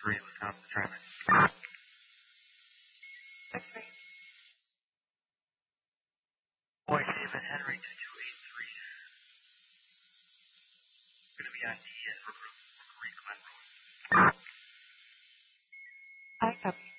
3, Wisconsin traffic. Okay. Boy, David Henry 2283. Going to be on D as for Glen Road. I copy.